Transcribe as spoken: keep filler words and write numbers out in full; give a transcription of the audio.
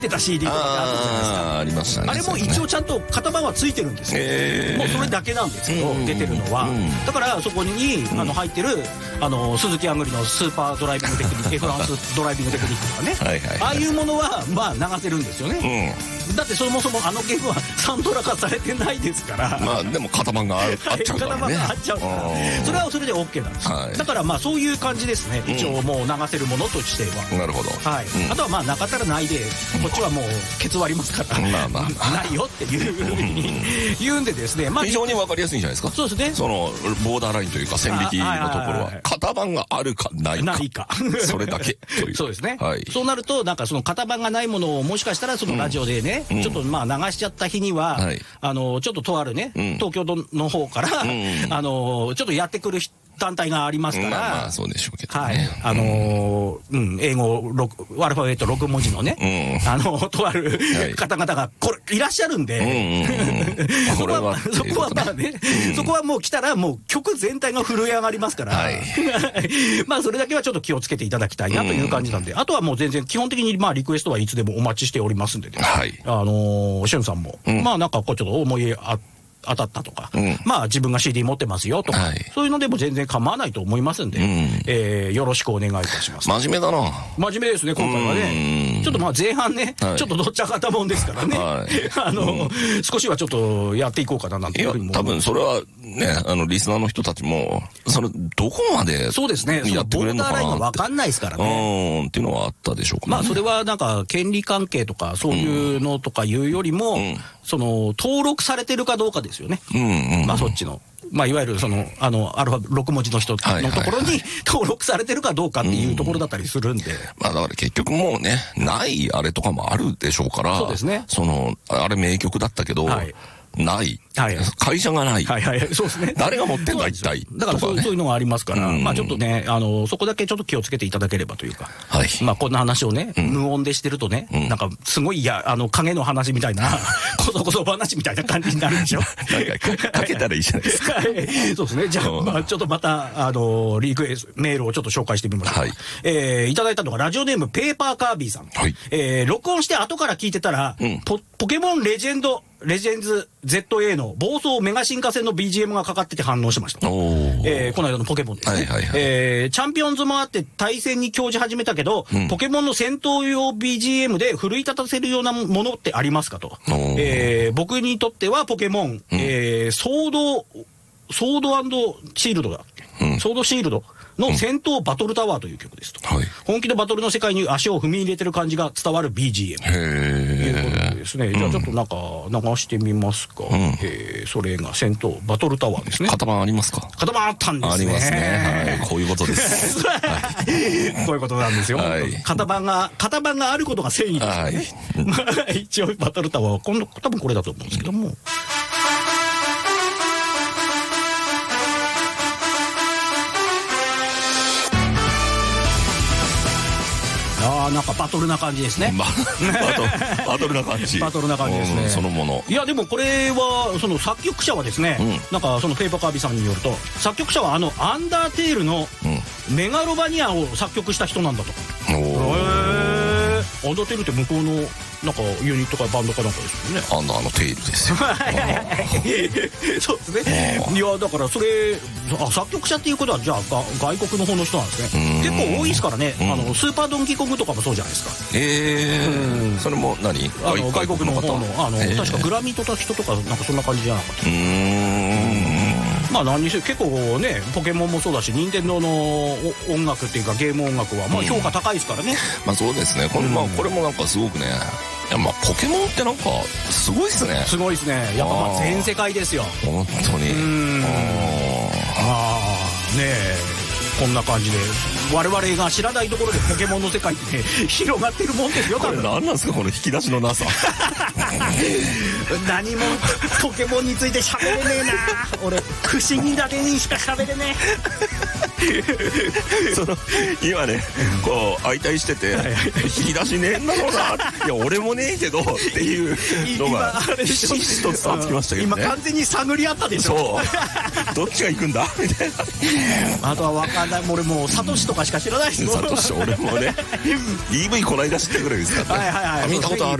出た シーディー とかってあったじゃないですか。 あ, ありましたね。 あれも一応ちゃんと型番はついてるんですよ、えー、もうそれだけなんですけど、うん、出てるのは、うん、だからそこに、うん、あの入ってるあの鈴木亜久里のスーパードライビングテクニックフランスドライビングテクニックとかねはいはい、はい、ああいうものはまあ流せるんですよね、うん、だってそもそもあのゲームはサントラ化されてないですから。まあでも型番があっちゃうからね。型番があっちゃうからそれはそれで OK なんですよ、はい、だからまあそういう感じですね、一応もう流せるものとしては、 うん、なるほど、 はい、うん、あとはまあなかったらないで、こっちはもうケツ割りますから、まあまあないよっていうふうに言うんでですね、まあ非常に分かりやすいんじゃないですか。 そうですね、 そのボーダーラインというか線引きのところは型番があるかないかないかそれだけという。 そうですね、 はい、 そうなるとなんかその型番がないものをもしかしたらそのラジオでね、うん、ちょっとまあ流しちゃった日には、はい、あのちょっととあるね、うん、東京の方から、うん、あのちょっとやってくる人団体がありますから、 まあまあそうでしょうけどね、 はい、あのーうん、英語ろくアルファベットろく文字のね、うん、あのとある方々がこれいらっしゃるんで、そこはそこはまあね、うん、そこはもう来たらもう曲全体が震え上がりますから、はい、まあそれだけはちょっと気をつけていただきたいなという感じなんで、うん、あとはもう全然基本的にまあリクエストはいつでもお待ちしておりますんでね、はい、あのー、しゅんさんも、うん、まあなんかこうちょっと思いあ当たったとか、うん、まあ自分が シーディー 持ってますよとか、はい、そういうのでも全然構わないと思いますんで、うん、えー、よろしくお願いいたします。 真面目だな。 真面目ですね今回はね。ちょっとまあ前半ね、はい、ちょっとどっちゃかたもんですからね、はい、あの、うん、少しはちょっとやっていこうかななんていうふうにも。 多分それはね、あのリスナーの人たちもそれどこまでそうですね、 やってくれるのかなって、ボーダーラインが分かんないですからね、 うんっていうのはあったでしょうかね。 まあそれはなんか権利関係とかそういうのとかいうよりも、うん、その登録されてるかどうかですよね、うんうん、まあそっちのまあいわゆるそのあのアルファろく文字の人のところに登録されてるかどうかっていうところだったりするんで、うん、 まあだから結局もうねないあれとかもあるでしょうから、 そうですね、 そのあれ名曲だったけど、はい、ない、はい、会社がない、 はいはいはい、そうですね、 誰が持ってんだ一体だからそう、ね、そういうのがありますから、うん、まあちょっとねあのそこだけちょっと気をつけていただければというか、はい、まあこんな話をね、うん、無音でしてるとね、うん、なんかすごいいやあの影の話みたいなこそこそ話みたいな感じになるでしょなんかかけたらいいじゃないですかはい、そうですね、じゃあ、まあ、ちょっとまたあのリクエストメールをちょっと紹介してみましょう、はい、えー、いただいたのがラジオネームペーパーカービーさん、はい、えー、録音して後から聞いてたら、うん、ポ, ポケモンレジェンドレジェンズ ゼットエー の暴走メガ進化戦の ビージーエム がかかってて反応しました。えー、この間のポケモンですね。はいはいはい、えー、チャンピオンズもあって対戦に興じ始めたけど、うん、ポケモンの戦闘用 ビージーエム で奮い立たせるようなものってありますかと。えー、僕にとってはポケモン、うん、えー、ソード、ソード&シールドだっけ、うん、ソードシールドの戦闘バトルタワーという曲ですと、うん、はい、本気のバトルの世界に足を踏み入れてる感じが伝わる ビージーエム ということですね。じゃあちょっとなんか流してみますか、うん、えー、それが戦闘バトルタワーですね。 型番ありますか。 型番あったんですね。 ありますね、はい、こういうことです、はい、 こういうことなんですよ、はい、型番が型番があることが正義ですね、はい、一応バトルタワーは今度多分これだと思うんですけども、ああ、なんかバトルな感じですね。バトル、バトルな感じ。 バトルな感じですね。 そのもの。 いやでもこれはその作曲者はですね、うん、なんかそのペーパーカービーさんによると作曲者はあのアンダーテールのメガロバニアを作曲した人なんだとか。うん、へえ。アンダーテールって向こうのなんかユニットかバンドかなんかですよね。 アンダーのテールですよ。 そうですね。いやだからそれあ作曲者っていうことはじゃあ外国の方の人なんですね。結構多いですからね。あのスーパードンキーコングとかもそうじゃないですか。 ええ。それも何？ あの外国の方のあの確かグラミー取った人とかなんかそんな感じじゃなかった。うーん。まあ何にせよ結構ねポケモンもそうだし任天堂の音楽っていうかゲーム音楽はまあ評価高いですからね。 まあそうですね。これまあこれもなんかすごくね。いやまあポケモンってなんかすごいっすね。 すごいっすね。やっぱまあ全世界ですよ。 本当に。うん。ああねえ。こんな感じで我々が知らないところでポケモンの世界ってね広がってるもんですよ。 これ何なんですかこの引き出しのなさ。 何もポケモンについて喋れねえな。俺不思議だけにしか喋れねえ。 その今ねこう相対してて引き出しねえんだろうな、いや俺もねえけどっていうのがひしひしと伝わってきましたけどね。 今完全に探り合ったでしょ。 そうどっちが行くんだみたいな。 あとは分かんない、俺もうサトシとかしか知らないですもん。 サトシ俺もね イーブイ こないだ知ったぐらいですからね。 はいはいはい、 見たことある